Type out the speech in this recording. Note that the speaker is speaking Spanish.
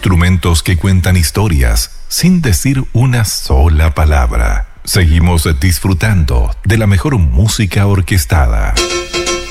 Instrumentos que cuentan historias sin decir una sola palabra. Seguimos disfrutando de la mejor música orquestada.